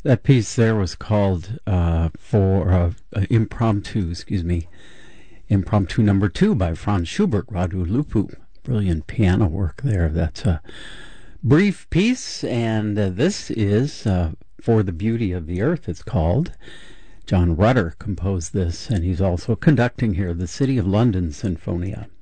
That piece there was called Impromptu Number Two by Franz Schubert, Radu Lupu. Brilliant piano work there. That's a brief piece, and this is For the Beauty of the Earth, it's called. John Rutter composed this, and he's also conducting here the City of London Sinfonia.